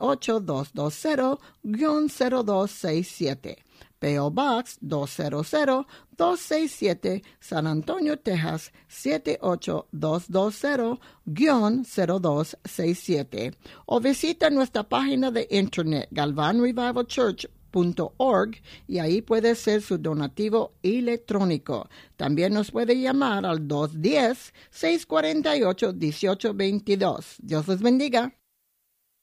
78220-0267. P.O. Box 200-267, San Antonio, Texas 78220-0267. O visita nuestra página de internet galvanrevivalchurch.org y ahí puede ser su donativo electrónico. También nos puede llamar al 210-648-1822. Dios les bendiga.